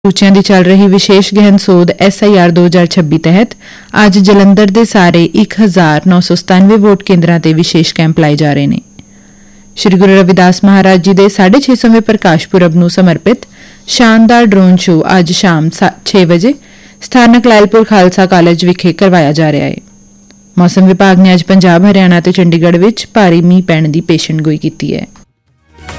सूचियां दी चल रही विशेष गहन सोध SIR 2026 तहत अज जलंधर दे सारे 1997 वोट केंद्रां ते विशेष कैंप लाए जा रहे हैं। श्री गुरु रविदास महाराज जी दे 650वें प्रकाश पुरब नूं समर्पित शानदार ड्रोन शो अज शाम 6 बजे स्थानक लायलपुर खालसा कालेज विखे करवाया जा रहा है। मौसम विभाग ने अज पंजाब हरियाणा ते चंडीगढ़ विच भारी मींह पैण दी पेशेनगोई कीती है।